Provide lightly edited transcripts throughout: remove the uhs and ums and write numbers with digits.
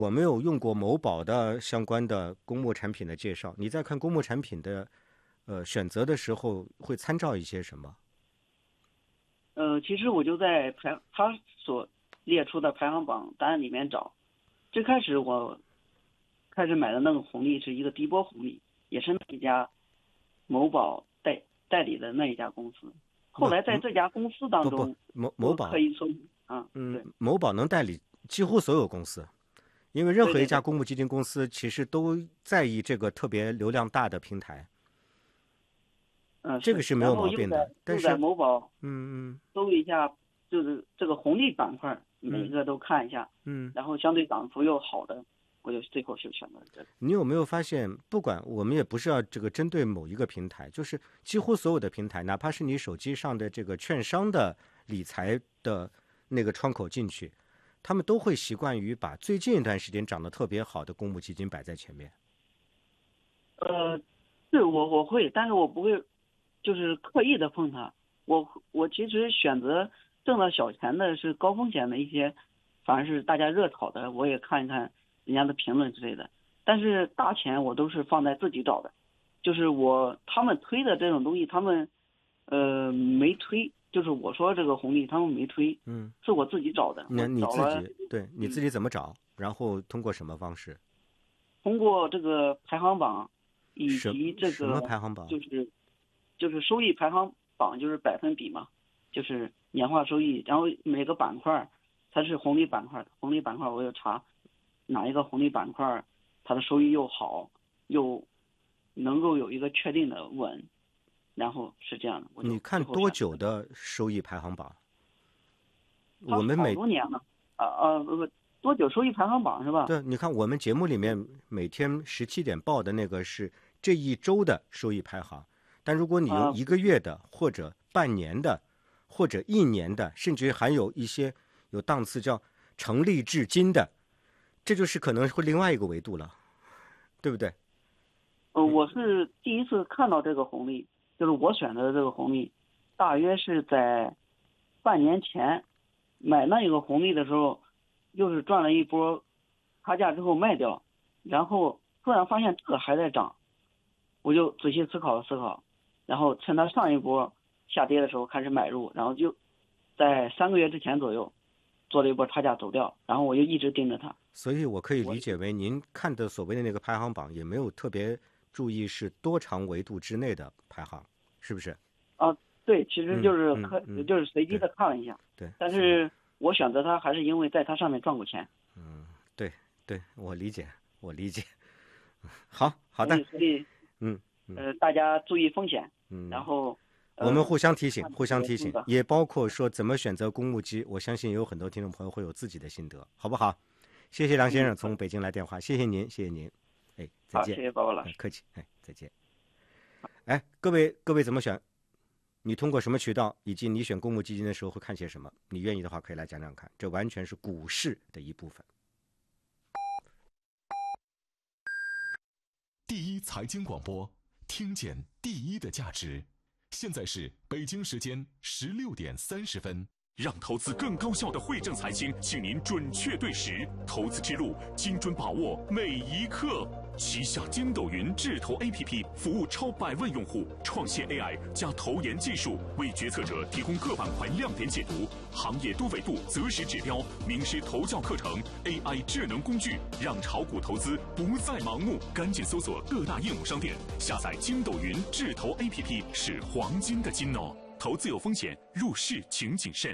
我没有用过某宝的相关的公募产品的介绍，你在看公募产品的选择的时候会参照一些什么？ 其实我就在他所列出的排行榜单里面找。最开始我开始买的那个红利是一个低波红利，也是那一家某宝代理的那一家公司。后来在这家公司当中， 某宝可以说对， 某宝能代理几乎所有公司，因为任何一家公募基金公司其实都在意这个特别流量大的平台。这个是没有毛病的。但是在某宝搜一下，就是这个红利板块，每一个都看一下，然后相对涨幅又好的，我就最后就选择这个。 你有没有发现，不管我们也不是要这个针对某一个平台，就是几乎所有的平台，哪怕是你手机上的这个券商的理财的那个窗口进去，他们都会习惯于把最近一段时间涨得特别好的公募基金摆在前面。 是我会，但是我不会就是刻意的碰它。我其实选择挣到小钱的是高风险的一些，反而是大家热炒的，我也看一看人家的评论之类的。但是大钱我都是放在自己找的，就是他们推的这种东西，他们没推，就是我说这个红利他们没推，是我自己找的。 你自己对你自己怎么找？然后通过什么方式？ 通过这个排行榜，以及这个什么排行榜？ 就是收益排行榜，就是百分比嘛，就是年化收益，然后每个板块它是红利板块，红利板块我有查哪一个红利板块它的收益又好，又能够有一个确定的稳，然后是这样的。 你看多久的收益排行榜？我们好多年了多久收益排行榜是吧？ 对，你看我们节目里面每天17点报的那个是这一周的收益排行，但如果你用1个月的，或者半年的，或者1年的，甚至于还有一些有档次叫成立至今的，这就是可能会另外一个维度了，对不对？ 我是第一次看到这个红利，就是我选择的这个红利，大约是在半年前买那一个红利的时候，又是赚了一波差价之后卖掉，然后突然发现这个还在涨，我就仔细思考了思考，然后趁它上一波下跌的时候开始买入，然后就在3个月之前左右做了一波差价走掉，然后我就一直盯着它。 所以我可以理解为您看的所谓的那个排行榜也没有特别注意是多长维度之内的排行，是不是？ 对，其实就是就是随机的看了一下。 对， 但是我选择它还是因为在它上面赚过钱。 对，我理解。好的。 所以大家注意风险。然后我们互相提醒，也包括说怎么选择公募基，我相信有很多听众朋友会有自己的心得，好不好？谢谢梁先生从北京来电话，谢谢您。再见。 谢谢宝宝老师， 客气。再见。各位怎么选？你通过什么渠道，以及你选公募基金的时候会看些什么？你愿意的话可以来讲讲看，这完全是股市的一部分。 第一财经广播，听见第一的价值。现在是北京时间16点30分。让投资更高效的汇正财经，请您准确对时，投资之路精准把握每一刻。旗下筋斗云智投 APP 服务超100万用户，创新 AI 加投研技术，为决策者提供各板块亮点解读、行业多维度择时指标、名师投教课程、AI 智能工具，让炒股投资不再盲目。赶紧搜索各大应用商店，下载筋斗云智投 APP 是黄金的金哦。投资有风险，入市请谨慎。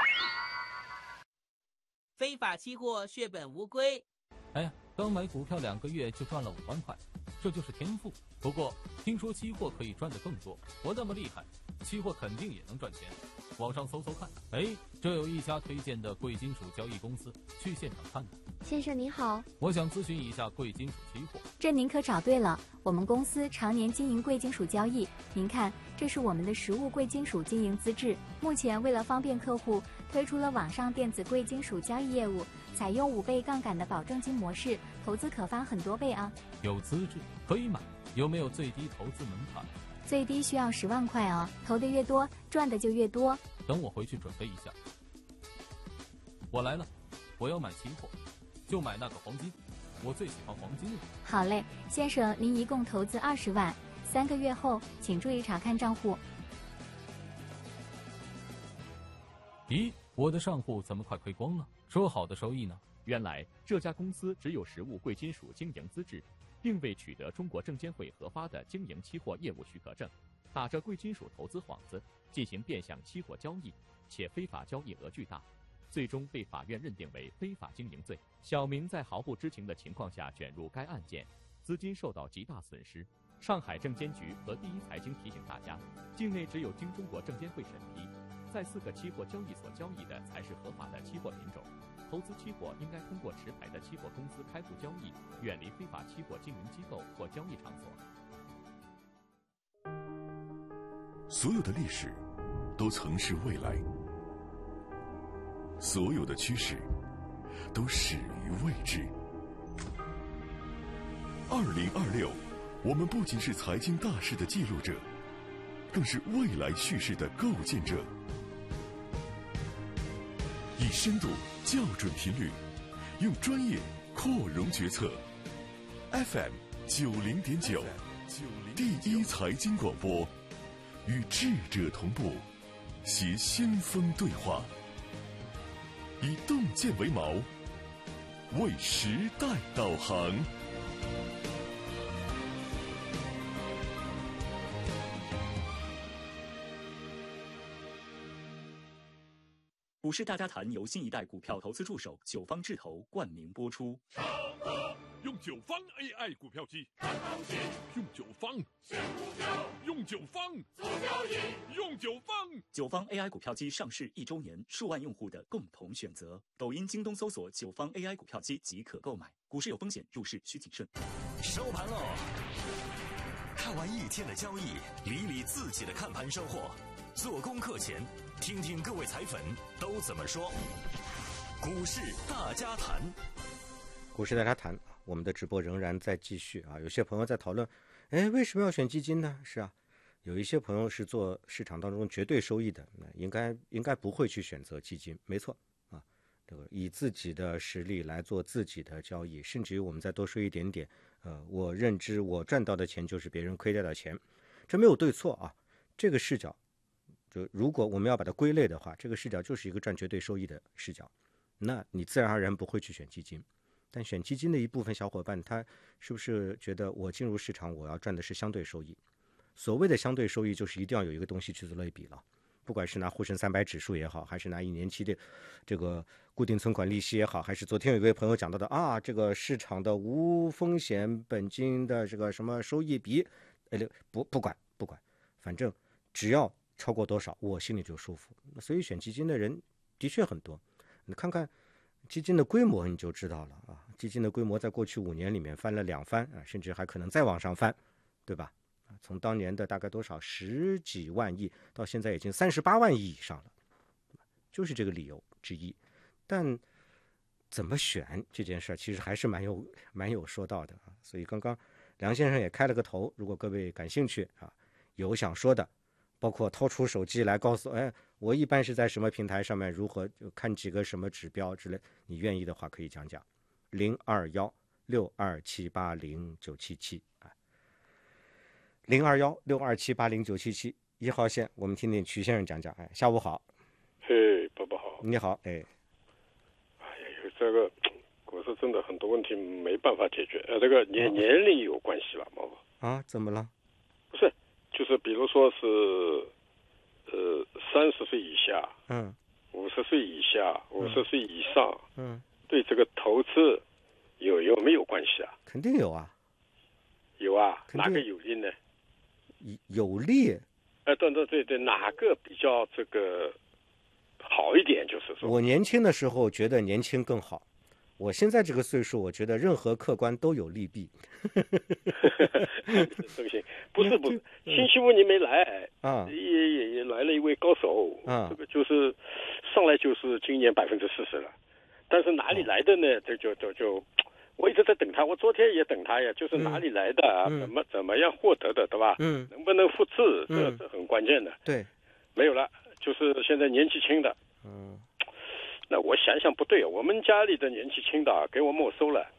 非法期货血本无归。 哎呀，刚买股票2个月就赚了5万块，这就是天赋。不过听说期货可以赚得更多，我那么厉害，期货肯定也能赚钱。网上搜搜看，这有一家推荐的贵金属交易公司，去现场看看。 先生您好， 我想咨询一下贵金属期货。 这您可找对了，我们公司常年经营贵金属交易。您看，这是我们的实物贵金属经营资质。目前为了方便客户，推出了网上电子贵金属交易业务，采用5倍杠杆的保证金模式，投资可翻很多倍啊。 有资质可以买，有没有最低投资门槛？ 最低需要10万块哦，投的越多，赚的就越多。 等我回去准备一下。我来了，我要买期货。 就买那个黄金，我最喜欢黄金了。 好嘞，先生，您一共投资20万，3个月后请注意查看账户。 咦，我的账户怎么快亏光了？说好的收益呢？ 原来这家公司只有实物贵金属经营资质，并未取得中国证监会核发的经营期货业务许可证，打着贵金属投资幌子进行变相期货交易，且非法交易额巨大，最终被法院认定为非法经营罪。小明在毫不知情的情况下卷入该案件，资金受到极大损失。上海证监局和第一财经提醒大家，境内只有经中国证监会审批，在4个期货交易所交易的才是合法的期货品种。投资期货应该通过持牌的期货公司开户交易，远离非法期货经营机构或交易场所。 所有的历史都曾是未来，所有的趋势都始于未知。2026，我们不仅是财经大事的记录者，更是未来叙事的构建者。以深度校准频率，用专业扩容决策。FM 90.9，第一财经广播，与智者同步，携先锋对话，以洞见为锚，为时代导航。 股市大家谈由新一代股票投资助手九方智投冠名播出。 用九方 AI 股票机，用九方选股票，用九方做交易，用九方。 九方 AI 股票机上市1周年，数万用户的共同选择。抖音、京东搜索九方 AI 股票机即可购买。股市有风险，入市需谨慎。 收盘喽！看完一天的交易，理理自己的看盘收获。做功课前，听听各位财粉都怎么说。股市大家谈， 股市大家谈，我们的直播仍然在继续啊。有些朋友在讨论，为什么要选基金呢？是啊，有一些朋友是做市场当中绝对收益的，那应该不会去选择基金，没错啊。这个以自己的实力来做自己的交易，甚至于我们再多说一点点，我认知我赚到的钱就是别人亏掉的钱，这没有对错啊。这个视角，就如果我们要把它归类的话，这个视角就是一个赚绝对收益的视角，那你自然而然不会去选基金。但选基金的一部分小伙伴，他是不是觉得我进入市场我要赚的是相对收益？所谓的相对收益就是一定要有一个东西去做类比了，不管是拿沪深300指数也好，还是拿1年期的这个固定存款利息也好，还是昨天有一位朋友讲到的这个市场的无风险本金的这个什么收益比，不管，反正只要超过多少我心里就舒服。所以选基金的人的确很多，你看看基金的规模你就知道了啊。基金的规模在过去5年里面翻了2番啊，甚至还可能再往上翻，对吧？从当年的大概多少10几万亿到现在已经38万亿以上了，就是这个理由之一。但怎么选这件事其实还是蛮有说道的啊。所以刚刚梁先生也开了个头，如果各位感兴趣啊，有想说的，包括掏出手机来告诉我一般是在什么平台上面如何就看几个什么指标之类，你愿意的话可以讲讲。021-62780-977啊，021-62780-977，1号线，我们听听曲先生讲讲。下午好。 爸爸好。 你好。 这个股市真的很多问题没办法解决，这个年龄有关系吧，毛爸？ 怎么了？ 不是，就是比如说是30岁以下，50岁以下，50岁以上，对这个投资有没有关系啊？ 肯定有啊。 有啊，哪个有利呢？ 有利？ 对，哪个比较这个好一点？就是说， 我年轻的时候觉得年轻更好，我现在这个岁数，我觉得任何客观都有利弊。 不是，星期五你没来啊？也来了一位高手啊，这个就是上来就是今年40%了，但是哪里来的呢？这就我一直在等他，我昨天也等他呀，就是哪里来的啊？怎么样获得的，对吧？能不能复制？这很关键的。 对， 没有了，就是现在年纪轻的， 那我想想不对，我们家里的年纪轻的给我没收了，